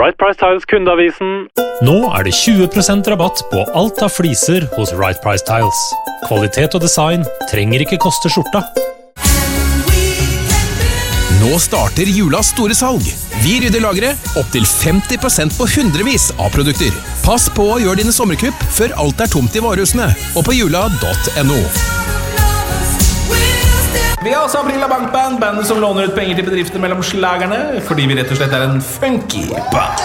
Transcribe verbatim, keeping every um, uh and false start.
Right Price Tiles kundeavisen. Nå er det tjue prosent rabatt på alt av fliser hos Right Price Tiles. Kvalitet og design trenger ikke koste skjorta. Nå starter julas store salg. Vi rydder lageret opp til femti prosent på hundrevis av produkter. Pass på å gjøre dine sommerkupp før alt er tomt i varehusene og på jula punktum no. Vi har også Aprila Bankband, bandet som låner ut penger til bedrifter mellom slagerne, fordi vi rett og slett er en funky band.